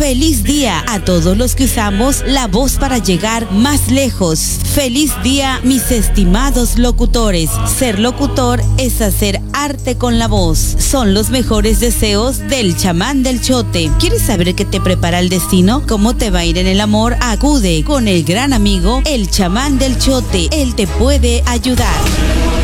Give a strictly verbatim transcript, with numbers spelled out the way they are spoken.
Feliz día a todos los que usamos la voz para llegar más lejos. Feliz día, mis estimados locutores. Ser locutor es hacer arte con la voz. Son los mejores deseos del chamán del Chote. ¿Quieres saber qué te prepara el destino? ¿Cómo te va a ir en el amor? Acude con el gran amigo, el chamán del Chote. Él te puede ayudar.